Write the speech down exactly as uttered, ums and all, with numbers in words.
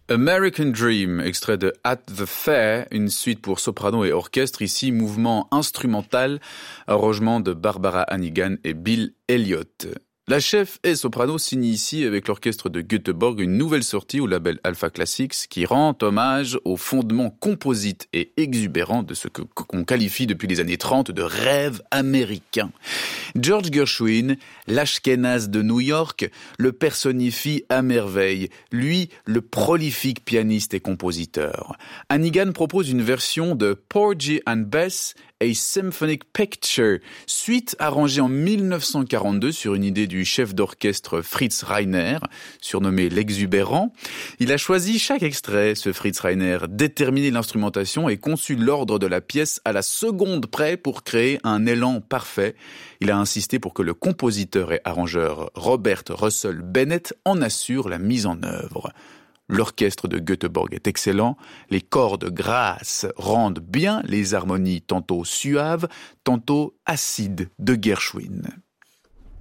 American Dream, extrait de At the Fair, une suite pour soprano et orchestre, ici mouvement instrumental, arrangement de Barbara Hannigan et Bill Elliott. La chef et soprano signe ici avec l'orchestre de Göteborg une nouvelle sortie au label Alpha Classics qui rend hommage aux fondements composites et exubérants de ce que, qu'on qualifie depuis les années trente de rêve américain. George Gershwin, l'Ashkénaze de New York, le personnifie à merveille, lui le prolifique pianiste et compositeur. Hannigan propose une version de Porgy and Bess, A Symphonic Picture, suite arrangée en mille neuf cent quarante-deux sur une idée du chef d'orchestre Fritz Reiner, surnommé l'exubérant. Il a choisi chaque extrait, ce Fritz Reiner, déterminé l'instrumentation et conçu l'ordre de la pièce à la seconde près pour créer un élan parfait. Il a insisté pour que le compositeur et arrangeur Robert Russell Bennett en assure la mise en œuvre. L'orchestre de Göteborg est excellent, les cordes grasses rendent bien les harmonies tantôt suaves, tantôt acides de Gershwin.